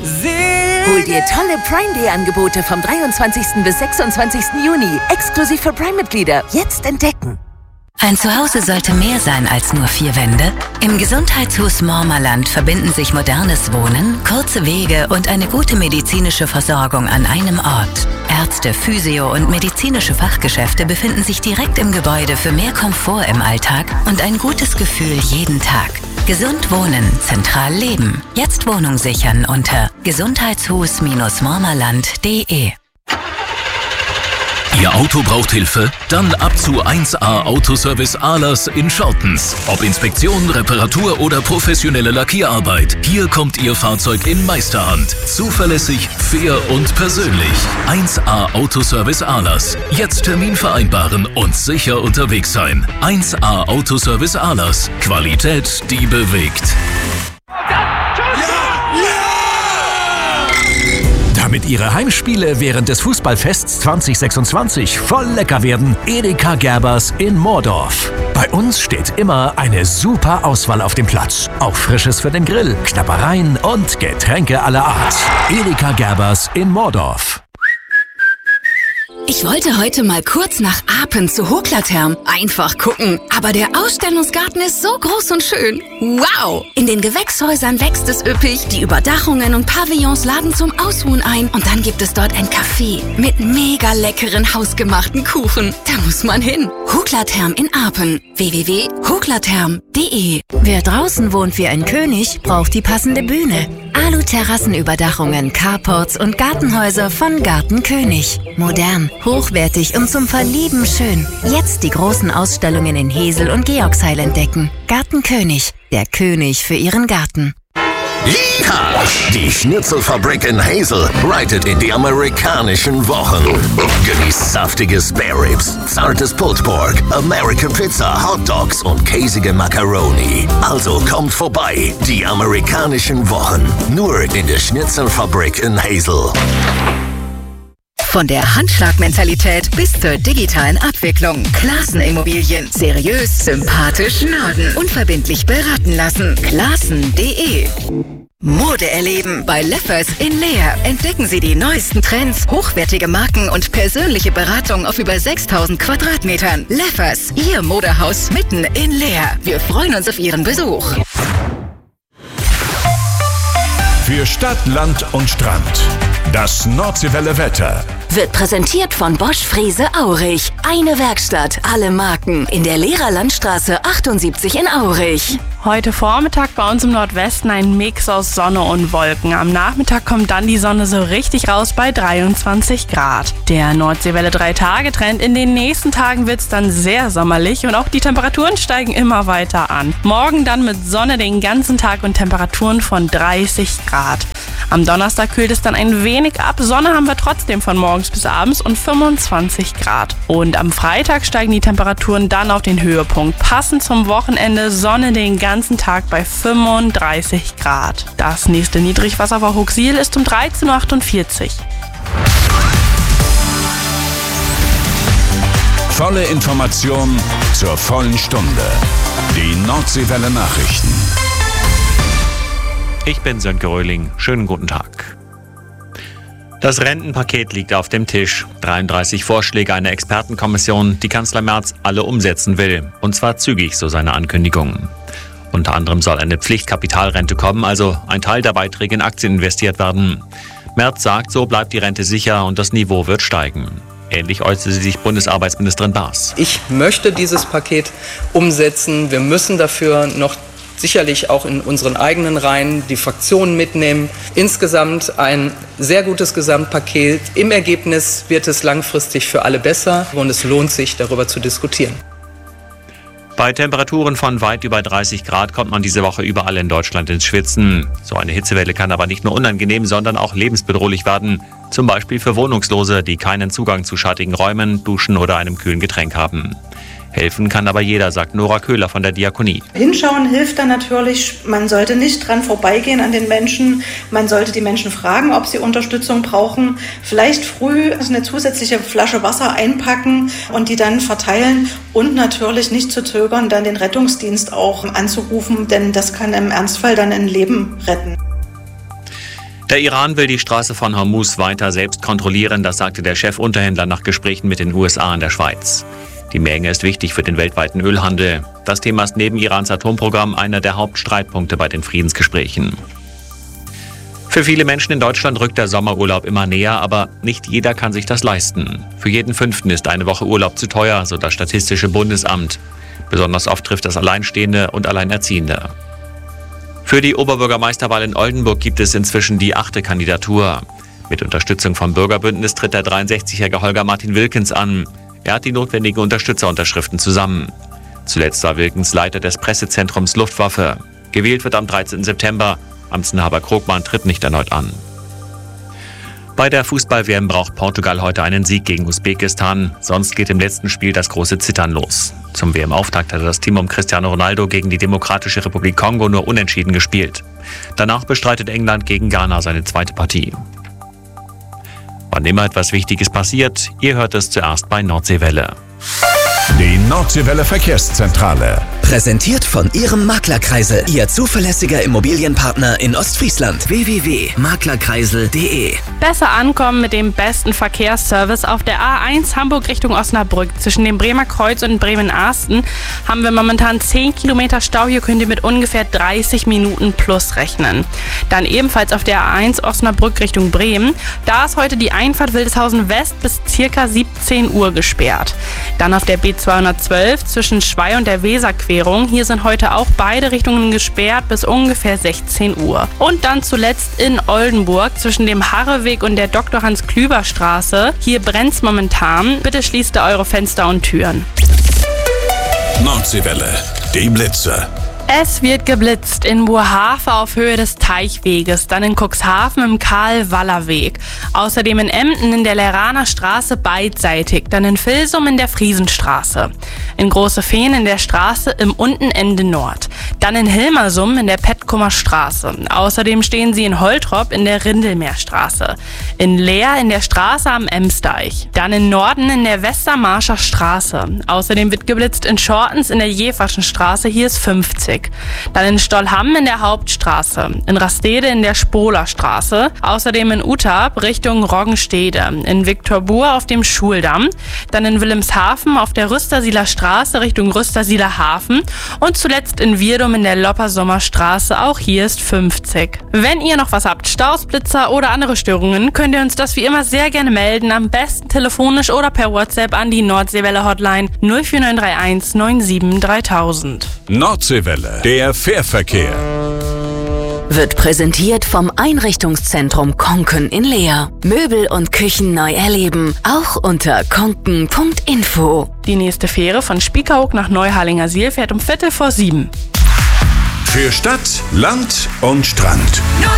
Hol dir tolle Prime Day Angebote vom 23. bis 26. Juni. Exklusiv für Prime-Mitglieder. Jetzt entdecken. Ein Zuhause sollte mehr sein als nur 4 Wände. Im Gesundheitshaus Mormerland verbinden sich modernes Wohnen, kurze Wege und eine gute medizinische Versorgung an einem Ort. Ärzte, Physio- und medizinische Fachgeschäfte befinden sich direkt im Gebäude für mehr Komfort im Alltag und ein gutes Gefühl jeden Tag. Gesund wohnen, zentral leben. Jetzt Wohnung sichern unter gesundheitshus-mormerland.de. Ihr Auto braucht Hilfe? Dann ab zu 1A Autoservice Ahlers in Schortens. Ob Inspektion, Reparatur oder professionelle Lackierarbeit. Hier kommt Ihr Fahrzeug in Meisterhand. Zuverlässig, fair und persönlich. 1A Autoservice Ahlers. Jetzt Termin vereinbaren und sicher unterwegs sein. 1A Autoservice Ahlers. Qualität, die bewegt. Damit Ihre Heimspiele während des Fußballfests 2026 voll lecker werden, Edeka Gerbers in Moordorf. Bei uns steht immer eine super Auswahl auf dem Platz. Auch Frisches für den Grill, Knabbereien und Getränke aller Art. Edeka Gerbers in Moordorf. Ich wollte heute mal kurz nach Apen zu Hoklatherm. Einfach gucken. Aber der Ausstellungsgarten ist so groß und schön. Wow! In den Gewächshäusern wächst es üppig. Die Überdachungen und Pavillons laden zum Ausruhen ein. Und dann gibt es dort ein Café mit mega leckeren hausgemachten Kuchen. Da muss man hin. Hoklatherm in Apen. www.hoklatherm.de. Wer draußen wohnt wie ein König, braucht die passende Bühne. Alu-Terrassenüberdachungen, Carports und Gartenhäuser von Gartenkönig. Modern, hochwertig und zum Verlieben schön. Jetzt die großen Ausstellungen in Hesel und Georgsheil entdecken. Gartenkönig, der König für Ihren Garten. Ja, die Schnitzelfabrik in Hesel reitet in die amerikanischen Wochen. Genießt saftige Spare Ribs, zartes Pulled Pork, American Pizza, Hot Dogs und käsige Macaroni. Also kommt vorbei, die amerikanischen Wochen. Nur in der Schnitzelfabrik in Hesel. Von der Handschlagmentalität bis zur digitalen Abwicklung. Classen Immobilien. Seriös, sympathisch, Norden. Unverbindlich beraten lassen. Classen.de. Mode erleben bei Leffers in Leer. Entdecken Sie die neuesten Trends, hochwertige Marken und persönliche Beratung auf über 6000 Quadratmetern. Leffers, Ihr Modehaus mitten in Leer. Wir freuen uns auf Ihren Besuch. Für Stadt, Land und Strand. Das Nordseewelle Wetter. Wird präsentiert von Bosch Frese Aurich. Eine Werkstatt, alle Marken. In der Lehrerlandstraße 78 in Aurich. Heute Vormittag bei uns im Nordwesten ein Mix aus Sonne und Wolken. Am Nachmittag kommt dann die Sonne so richtig raus bei 23 Grad. Der Nordseewelle 3-Tage-Trend. In den nächsten Tagen wird es dann sehr sommerlich und auch die Temperaturen steigen immer weiter an. Morgen dann mit Sonne den ganzen Tag und Temperaturen von 30 Grad. Am Donnerstag kühlt es dann ein wenig ab. Sonne haben wir trotzdem von morgens bis abends und 25 Grad. Und am Freitag steigen die Temperaturen dann auf den Höhepunkt. Passend zum Wochenende Sonne den ganzen Tag bei 35 Grad. Das nächste Niedrigwasser vor Huxil ist um 13.48 Uhr. Volle Information zur vollen Stunde. Die Nordseewelle Nachrichten. Ich bin Sönke Röhling. Schönen guten Tag. Das Rentenpaket liegt auf dem Tisch. 33 Vorschläge einer Expertenkommission, die Kanzler Merz alle umsetzen will. Und zwar zügig, so seine Ankündigung. Unter anderem soll eine Pflichtkapitalrente kommen, also ein Teil der Beiträge in Aktien investiert werden. Merz sagt, so bleibt die Rente sicher und das Niveau wird steigen. Ähnlich äußerte sich Bundesarbeitsministerin Baas. Ich möchte dieses Paket umsetzen. Wir müssen dafür noch sicherlich auch in unseren eigenen Reihen die Fraktionen mitnehmen. Insgesamt ein sehr gutes Gesamtpaket. Im Ergebnis wird es langfristig für alle besser und es lohnt sich, darüber zu diskutieren. Bei Temperaturen von weit über 30 Grad kommt man diese Woche überall in Deutschland ins Schwitzen. So eine Hitzewelle kann aber nicht nur unangenehm, sondern auch lebensbedrohlich werden. Zum Beispiel für Wohnungslose, die keinen Zugang zu schattigen Räumen, Duschen oder einem kühlen Getränk haben. Helfen kann aber jeder, sagt Nora Köhler von der Diakonie. Hinschauen hilft dann natürlich. Man sollte nicht dran vorbeigehen an den Menschen. Man sollte die Menschen fragen, ob sie Unterstützung brauchen. Vielleicht früh eine zusätzliche Flasche Wasser einpacken und die dann verteilen. Und natürlich nicht zu zögern, dann den Rettungsdienst auch anzurufen, denn das kann im Ernstfall dann ein Leben retten. Der Iran will die Straße von Hormuz weiter selbst kontrollieren, das sagte der Chefunterhändler nach Gesprächen mit den USA in der Schweiz. Die Menge ist wichtig für den weltweiten Ölhandel. Das Thema ist neben Irans Atomprogramm einer der Hauptstreitpunkte bei den Friedensgesprächen. Für viele Menschen in Deutschland rückt der Sommerurlaub immer näher, aber nicht jeder kann sich das leisten. Für jeden Fünften ist eine Woche Urlaub zu teuer, so das Statistische Bundesamt. Besonders oft trifft das Alleinsstehende und Alleinerziehende. Für die Oberbürgermeisterwahl in Oldenburg gibt es inzwischen die 8. Kandidatur. Mit Unterstützung vom Bürgerbündnis tritt der 63-jährige Holger Martin Wilkens an. Er hat die notwendigen Unterstützerunterschriften zusammen. Zuletzt war Wilkens Leiter des Pressezentrums Luftwaffe. Gewählt wird am 13. September. Amtsinhaber Krogmann tritt nicht erneut an. Bei der Fußball-WM braucht Portugal heute einen Sieg gegen Usbekistan. Sonst geht im letzten Spiel das große Zittern los. Zum WM-Auftakt hatte das Team um Cristiano Ronaldo gegen die Demokratische Republik Kongo nur unentschieden gespielt. Danach bestreitet England gegen Ghana seine zweite Partie. Wann immer etwas Wichtiges passiert, ihr hört es zuerst bei Nordseewelle. Die Nordseewelle Verkehrszentrale. Präsentiert von Ihrem Maklerkreisel, Ihr zuverlässiger Immobilienpartner in Ostfriesland. www.maklerkreisel.de. Besser ankommen mit dem besten Verkehrsservice auf der A1 Hamburg Richtung Osnabrück. Zwischen dem Bremer Kreuz und Bremen-Arsten haben wir momentan 10 Kilometer Stau. Hier könnt ihr mit ungefähr 30 Minuten plus rechnen. Dann ebenfalls auf der A1 Osnabrück Richtung Bremen. Da ist heute die Einfahrt Wildeshausen West bis ca. 17 Uhr gesperrt. Dann auf der B212 zwischen Schwey und der Weserquerung. Hier sind heute auch beide Richtungen gesperrt bis ungefähr 16 Uhr. Und dann zuletzt in Oldenburg zwischen dem Harreweg und der Dr. Hans-Klüber-Straße. Hier brennt's momentan. Bitte schließt eure Fenster und Türen. Nordseewelle, die Blitze. Es wird geblitzt in Burhafe auf Höhe des Teichweges, dann in Cuxhaven im Karl-Waller-Weg. Außerdem in Emden in der Leraner Straße beidseitig, dann in Vilsum in der Friesenstraße. In Große Fehn in der Straße im Untenende Nord. Dann in Hilmersum in der Petkumer Straße. Außerdem stehen sie in Holtrop in der Rindelmeerstraße. In Leer in der Straße am Emsdeich. Dann in Norden in der Westermarscher Straße. Außerdem wird geblitzt in Schortens in der Jeverschen Straße, hier ist 50. Dann in Stollham in der Hauptstraße, in Rastede in der Spolerstraße, außerdem in Utab Richtung Roggenstede, in Viktorbur auf dem Schuldamm, dann in Wilhelmshaven auf der Rüstersieler Straße Richtung Rüstersieler Hafen und zuletzt in Virdum in der Loppersummer Straße, auch hier ist 50. Wenn ihr noch was habt, Staus, Blitzer oder andere Störungen, könnt ihr uns das wie immer sehr gerne melden, am besten telefonisch oder per WhatsApp an die Nordseewelle Hotline 04931 97 3000. Nordseewelle, der Fährverkehr. Wird präsentiert vom Einrichtungszentrum Konken in Leer. Möbel und Küchen neu erleben, auch unter konken.info. Die nächste Fähre von Spiekeroog nach Neuharlingersiel fährt um 6:15. Für Stadt, Land und Strand.